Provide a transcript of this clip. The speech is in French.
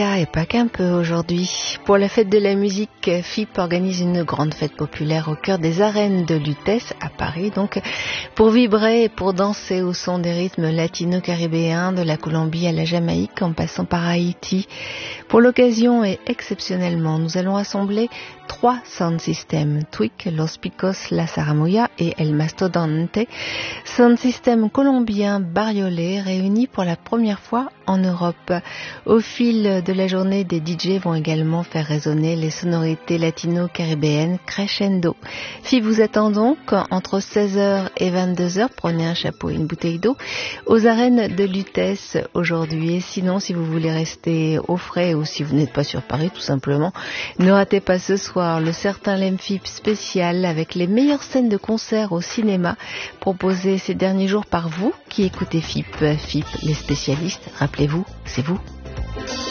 Et pas qu'un peu aujourd'hui. Pour la fête de la musique, FIP organise une grande fête populaire au cœur des arènes de Lutèce, à Paris, donc, pour vibrer et pour danser au son des rythmes latino-caribéens, de la Colombie à la Jamaïque, en passant par Haïti. Pour l'occasion et exceptionnellement, nous allons assembler 3 sound systems, Twik, Los Picos, La Saramuya et El Mastodonte, sound system colombien bariolé réunis pour la première fois en Europe. Au fil de la journée, des DJ vont également faire résonner les sonorités latino-caribéennes crescendo. FIP vous attend donc entre 16h et 22h, prenez un chapeau et une bouteille d'eau, aux arènes de Lutèce aujourd'hui. Et sinon, si vous voulez rester au frais ou si vous n'êtes pas sur Paris tout simplement, ne ratez pas ce soir le Certain Lem FIP spécial avec les meilleures scènes de concert au cinéma proposées ces derniers jours par vous qui écoutez FIP. FIP, les spécialistes, rappelez-vous, c'est vous.